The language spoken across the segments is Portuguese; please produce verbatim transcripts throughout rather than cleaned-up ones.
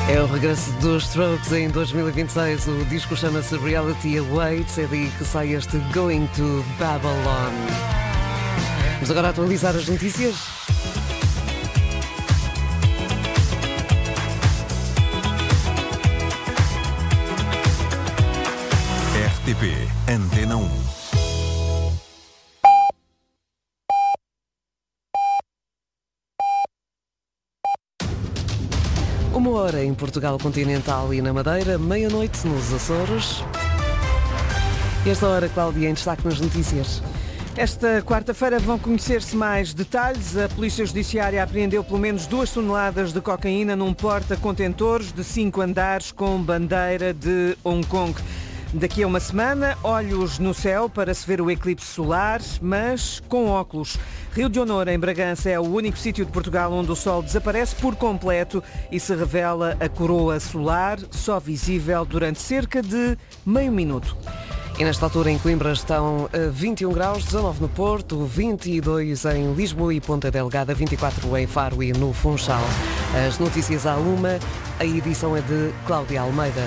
É o regresso dos Strokes em dois mil e vinte e seis. O disco chama-se Reality Awaits. É daí que sai este Going to Babylon. Vamos agora atualizar as notícias. R T P Antena um. Uma hora em Portugal continental e na Madeira, meia-noite nos Açores. Esta hora, Cláudia, em destaque nas notícias. Esta quarta-feira vão conhecer-se mais detalhes. A Polícia Judiciária apreendeu pelo menos duas toneladas de cocaína num porta-contentores de cinco andares com bandeira de Hong Kong. Daqui a uma semana, olhos no céu para se ver o eclipse solar, mas com óculos. Rio de Honor, em Bragança, é o único sítio de Portugal onde o sol desaparece por completo e se revela a coroa solar, só visível durante cerca de meio minuto. E nesta altura em Coimbra estão vinte e um graus, dezanove no Porto, vinte e dois em Lisboa e Ponta Delgada, vinte e quatro em Faro e no Funchal. As notícias à uma, a edição é de Cláudia Almeida.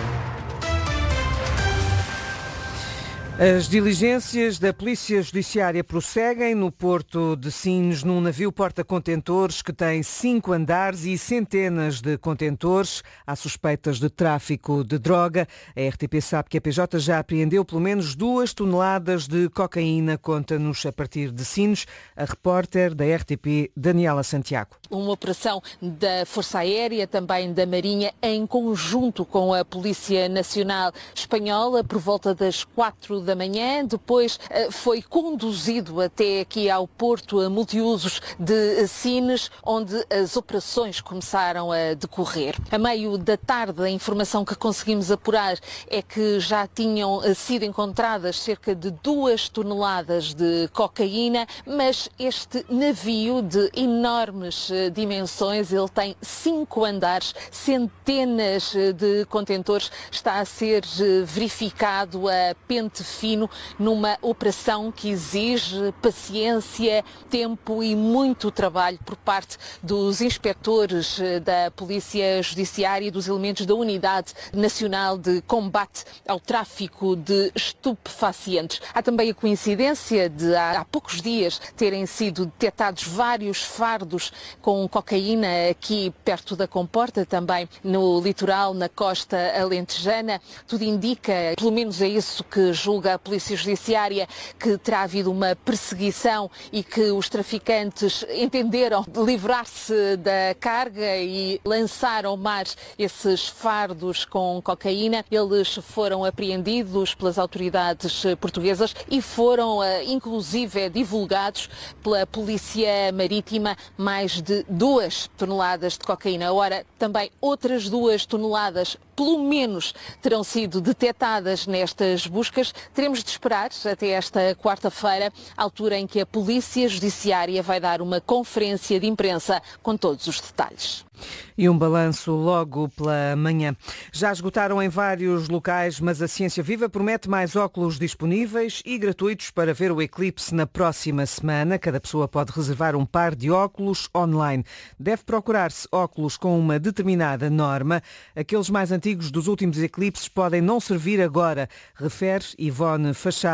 As diligências da Polícia Judiciária prosseguem no Porto de Sines, num navio porta-contentores que tem cinco andares e centenas de contentores. Há suspeitas de tráfico de droga. A R T P sabe que a P J já apreendeu pelo menos duas toneladas de cocaína. Conta-nos a partir de Sines a repórter da R T P, Daniela Santiago. Uma operação da Força Aérea, também da Marinha, em conjunto com a Polícia Nacional Espanhola, por volta das quatro da manhã. Depois foi conduzido até aqui ao Porto Multiusos de Sines, onde as operações começaram a decorrer. A meio da tarde, a informação que conseguimos apurar é que já tinham sido encontradas cerca de duas toneladas de cocaína, mas este navio de enormes dimensões, ele tem cinco andares, centenas de contentores, está a ser verificado a pente fino numa operação que exige paciência, tempo e muito trabalho por parte dos inspectores da Polícia Judiciária e dos elementos da Unidade Nacional de Combate ao Tráfico de Estupefacientes. Há também a coincidência de há, há poucos dias terem sido detectados vários fardos com cocaína aqui perto da Comporta, também no litoral, na costa alentejana. Tudo indica, pelo menos é isso que julga a Polícia Judiciária, que terá havido uma perseguição e que os traficantes entenderam livrar-se da carga e lançar ao mar esses fardos com cocaína. Eles foram apreendidos pelas autoridades portuguesas e foram, inclusive, divulgados pela Polícia Marítima mais de duas toneladas de cocaína. Ora, também outras duas toneladas, pelo menos, terão sido detectadas nestas buscas. Teremos de esperar até esta quarta-feira, altura em que a Polícia Judiciária vai dar uma conferência de imprensa com todos os detalhes. E um balanço logo pela manhã. Já esgotaram em vários locais, mas a Ciência Viva promete mais óculos disponíveis e gratuitos para ver o eclipse na próxima semana. Cada pessoa pode reservar um par de óculos online. Deve procurar-se óculos com uma determinada norma. Aqueles mais antigos dos últimos eclipses podem não servir agora, refere Ivone Fachado.